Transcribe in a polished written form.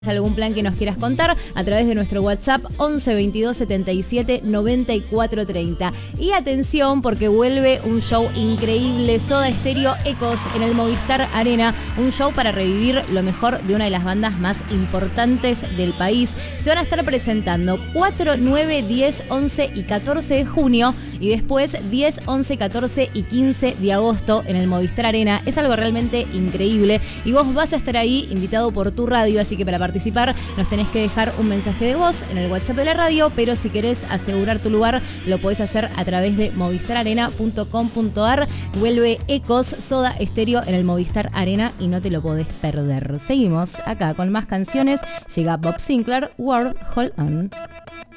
algún plan que nos quieras contar a través de nuestro WhatsApp 11 22 77 94 30. Y atención porque vuelve un show increíble, Soda Stereo Ecos en el Movistar Arena, un show para revivir lo mejor de una de las bandas más importantes del país. Se van a estar presentando 4, 9, 10, 11 y 14 de junio y después 10, 11, 14 y 15 de agosto en el Movistar Arena. Es algo realmente increíble y vos vas a estar ahí invitado por tu radio, así que para participar nos tenés que dejar un mensaje de voz en el WhatsApp de la radio, pero si querés asegurar tu lugar lo podés hacer a través de movistararena.com.ar. Vuelve Ecos, Soda Stereo en el Movistar Arena y no te lo podés perder. Seguimos acá con más canciones. Llega Bob Sinclair, World Hold On.